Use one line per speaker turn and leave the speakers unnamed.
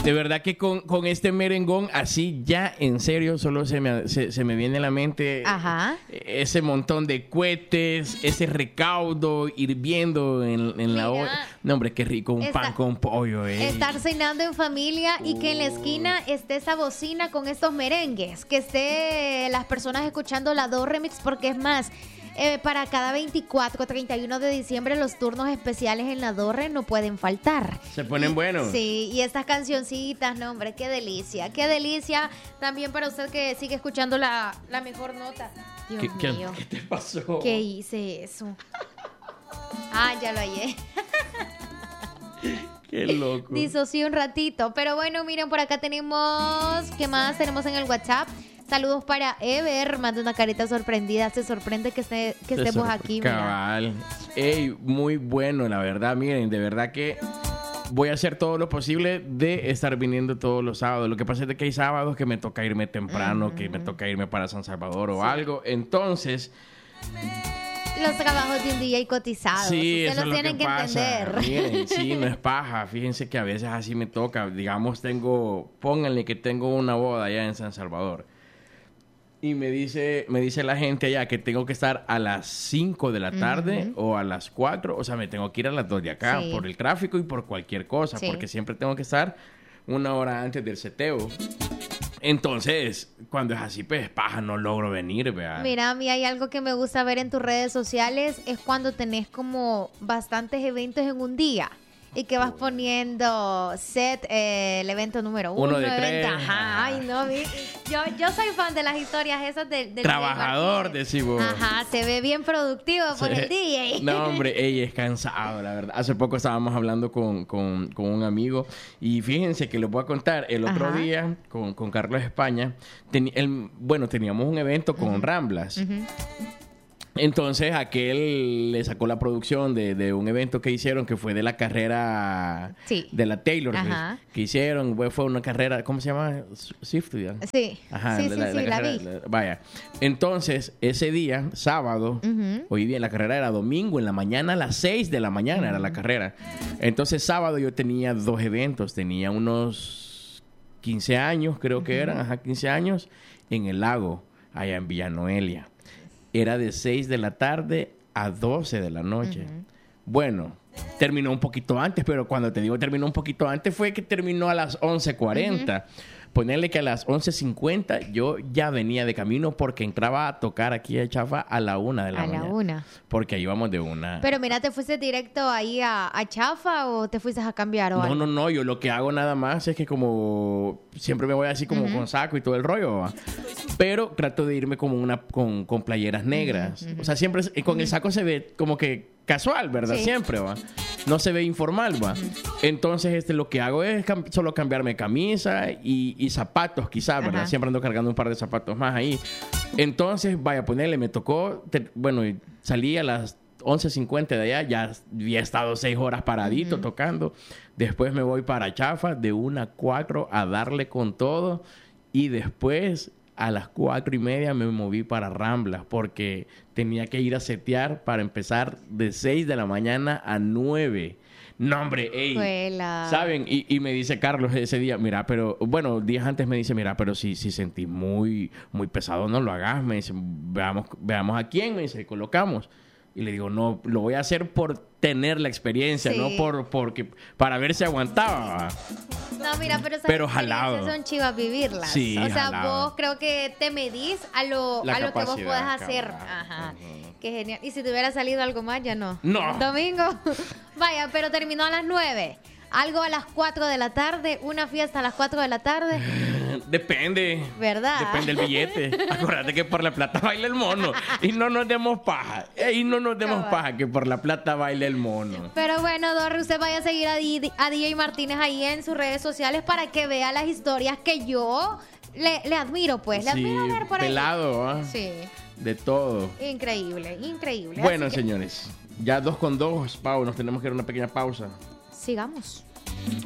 De verdad que con este merengón, así ya en serio, solo se me viene a la mente ese montón de cohetes, ese recaudo hirviendo en la olla. No, hombre, qué rico, un pan con pollo.
Estar cenando en familia y que en la esquina esté esa bocina con estos merengues, que esté las personas escuchando la Do Remix, porque es más... para cada 24, 31 de diciembre los turnos especiales en la Dorre no pueden faltar.
Se ponen buenos.
Sí, y estas cancioncitas, no hombre, qué delicia, qué delicia. También para usted que sigue escuchando la mejor nota. Dios mío.
¿Qué te pasó?
¿Qué hice eso? Ya lo hallé.
Qué loco.
Disocié un ratito. Pero bueno, miren, por acá tenemos... ¿Qué más tenemos en el WhatsApp? Saludos para Ever, manda una carita sorprendida. Se sorprende que estemos aquí.
Cabal. Ey, muy bueno, la verdad. Miren, de verdad que voy a hacer todo lo posible de estar viniendo todos los sábados. Lo que pasa es que hay sábados que me toca irme temprano, que me toca irme para San Salvador o algo. Entonces...
Los trabajos de un DJ cotizados.
Sí,
ustedes los tienen que entender.
Miren, sí, no es paja. Fíjense que a veces así me toca. Digamos, pónganle que tengo una boda allá en San Salvador. Y me dice la gente allá que tengo que estar a las 5 de la tarde o a las 4. O sea, me tengo que ir a las 2 de acá por el tráfico y por cualquier cosa. Porque siempre tengo que estar una hora antes del seteo. Entonces, cuando es así, pues, paja, no logro venir, ¿verdad?
Mira, a mí hay algo que me gusta ver en tus redes sociales. Es cuando tenés como bastantes eventos en un día. Y que vas poniendo set el evento número 1.
Uno de 3.
Ajá. Ay, no, yo soy fan de las historias esas del
trabajador, decimos.
Ajá, se ve bien productivo por el DJ.
No, hombre, ella es cansado, la verdad. Hace poco estábamos hablando con un amigo. Y fíjense que les voy a contar. El otro día, con Carlos España, teníamos un evento con Ramblas. Entonces aquel le sacó la producción de un evento que hicieron, que fue de la carrera de la Taylor que hicieron. Fue una carrera, ¿cómo se llama? Swift.
Sí.
Ajá,
sí, la vi.
Vaya. Entonces, ese día, sábado, hoy día la carrera era domingo, en la mañana, a las 6 de la mañana era la carrera. Entonces, sábado yo tenía 2 eventos. Tenía unos 15 años, creo que eran, 15 años, en el lago, allá en Villanoelia. Era de 6 de la tarde a 12 de la noche. Bueno, terminó un poquito antes, pero cuando te digo terminó un poquito antes fue que terminó a las 11:40. Ponerle que a las 11:50 yo ya venía de camino porque entraba a tocar aquí a Chafa a la 1 de la mañana. A la 1. Porque ahí íbamos de 1.
Pero mira, ¿te fuiste directo ahí a Chafa o te fuiste a cambiar o algo?
No. Yo lo que hago nada más es que como siempre me voy así como con saco y todo el rollo, ¿va? Pero trato de irme como con playeras negras. O sea, siempre con el saco se ve como que casual, ¿verdad? Sí. Siempre, ¿va? No se ve informal, ¿va? Entonces, lo que hago es solo cambiarme camisa y zapatos, quizás, ¿verdad? Siempre ando cargando un par de zapatos más ahí. Entonces, me tocó, salí a las 11:50 de allá, ya había estado 6 horas paradito tocando. Después me voy para Chafa, de 1 a 4 a darle con todo. Y después, a las 4:30 me moví para Ramblas porque tenía que ir a setear para empezar de 6 de la mañana a 9. No, hombre, ey. ¿Saben? Y me dice Carlos ese día, mira, pero... Bueno, días antes me dice, mira, pero si sentís muy, muy pesado, no lo hagas. Me dice, veamos a quién. Me dice, colocamos. Y le digo, no, lo voy a hacer por tener la experiencia, no porque para ver si aguantaba.
No, mira, pero esas experiencias son chivas vivirlas.
Sí,
o sea,
jalado.
vos creo que te medís a lo que vos podés hacer. Ajá. Qué genial. Y si te hubiera salido algo más, ya no.
No.
Domingo. Vaya, pero terminó a las 9. Algo a las 4 de la tarde, una fiesta a las 4 de la tarde.
Depende.
¿Verdad?
Depende del billete. Acuérdate que por la plata baila el mono. Y no nos demos paja. Y no nos demos paja, que por la plata baila el mono.
Pero bueno, Dorri, usted vaya a seguir a DJ Martínez ahí en sus redes sociales para que vea las historias que yo le admiro, pues. Le admiro ver por
pelado,
ahí. Sí.
De todo.
Increíble.
Bueno, señores. Ya 2 con 2, Pau. Nos tenemos que ir a una pequeña pausa.
Sigamos.